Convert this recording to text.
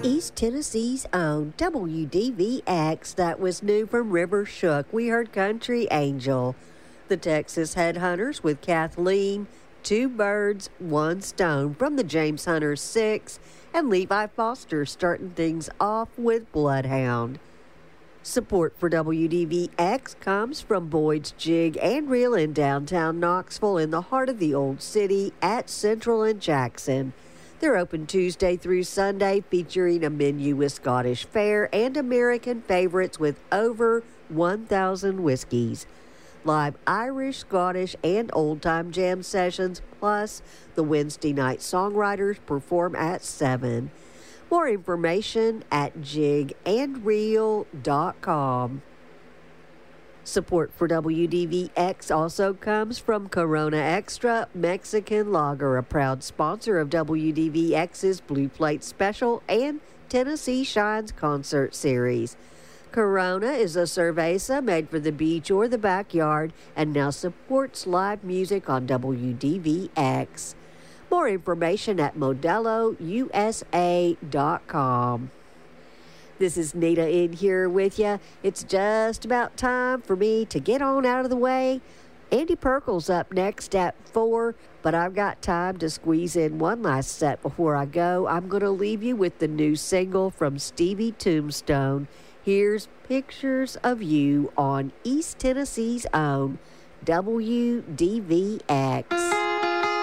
East Tennessee's own WDVX. That was new from River Shook. We heard Country Angel. The Texas Headhunters with Kathleen, Two Birds, One Stone from the James Hunter 6, and Levi Foster starting things off with Bloodhound. Support for WDVX comes from Boyd's Jig and Reel in downtown Knoxville in the heart of the Old City at Central and Jackson. They're open Tuesday through Sunday, featuring a menu with Scottish fare and American favorites with over 1,000 whiskeys. Live Irish, Scottish, and old-time jam sessions, plus the Wednesday night songwriters perform at 7. More information at jigandreel.com. Support for WDVX also comes from Corona Extra Mexican Lager, a proud sponsor of WDVX's Blue Plate Special and Tennessee Shines concert series. Corona is a cerveza made for the beach or the backyard and now supports live music on WDVX. More information at modelousa.com. This is Nita in here with you. It's just about time for me to get on out of the way. Andy Perkle's up next at 4, but I've got time to squeeze in one last set before I go. I'm going to leave you with the new single from Stevie Tombstone. Here's Pictures of You on East Tennessee's own WDVX.